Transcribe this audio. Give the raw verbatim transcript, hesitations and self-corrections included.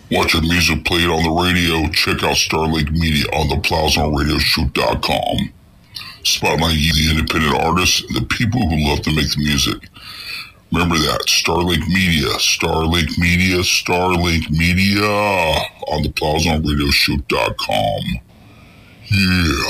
Want your music played on the radio? Check out Starlink Media on the plows on radio show dot com. Spotlighting the independent artists and the people who love to make the music. Remember that, Starlink Media, Starlink Media, Starlink Media on the plows on radio show dot com. Yeah.